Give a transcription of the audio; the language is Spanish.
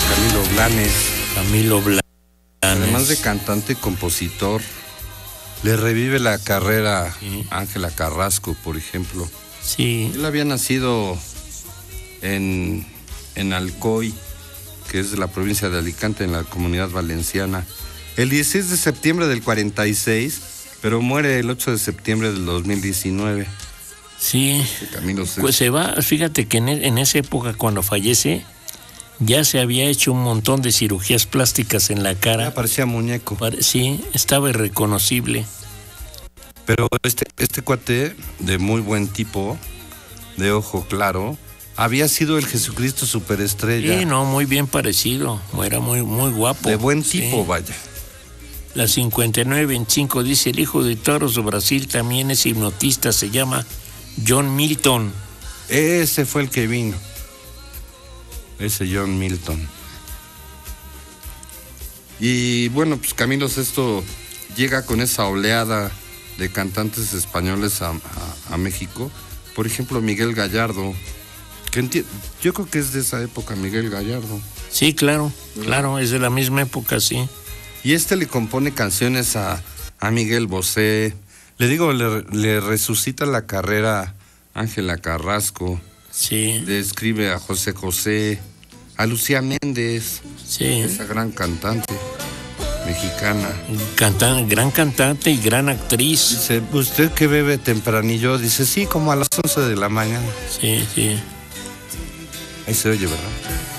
Camilo Blanes. Camilo Blanes. Además de cantante y compositor, le revive la carrera Ángela Carrasco, por ejemplo. Sí. Él había nacido en Alcoy, que es de la provincia de Alicante, en la Comunidad Valenciana, el 16 de septiembre del 46, pero muere el 8 de septiembre del 2019. Sí, Camilo pues se va, fíjate que en esa época cuando fallece, ya se había hecho un montón de cirugías plásticas en la cara. Ya parecía muñeco. Sí, estaba irreconocible. Pero este cuate, de muy buen tipo, de ojo claro, había sido el Jesucristo superestrella. Sí, no, muy bien parecido, era muy, muy guapo. De buen tipo, vaya. La 5925 dice, el hijo de Toros de Brasil también es hipnotista, se llama John Milton. Ese fue el que vino. Ese John Milton. Y bueno, pues Camilo Sesto llega con esa oleada de cantantes españoles a México. Por ejemplo, Miguel Gallardo. Yo creo que es de esa época, Miguel Gallardo. Sí, claro, es de la misma época, sí. Y le compone canciones a Miguel Bosé. Le digo, le resucita la carrera Ángela Carrasco. Sí. Le escribe a José José, a Lucía Méndez. Sí. Esa gran cantante mexicana. Gran cantante y gran actriz. Dice, ¿usted que bebe tempranillo? Dice, sí, como a las 11 de la mañana. Sí, sí. Ahí se oye, ¿verdad?